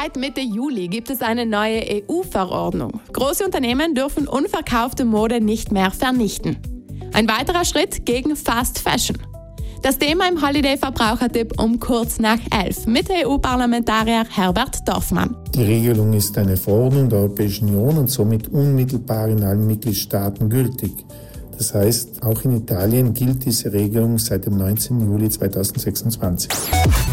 Seit Mitte Juli gibt es eine neue EU-Verordnung. Große Unternehmen dürfen unverkaufte Mode nicht mehr vernichten. Ein weiterer Schritt gegen Fast Fashion. Das Thema im Holiday-Verbrauchertipp um kurz nach 11 mit EU-Parlamentarier Herbert Dorfmann. Die Regelung ist eine Verordnung der Europäischen Union und somit unmittelbar in allen Mitgliedstaaten gültig. Das heißt, auch in Italien gilt diese Regelung seit dem 19. Juli 2026.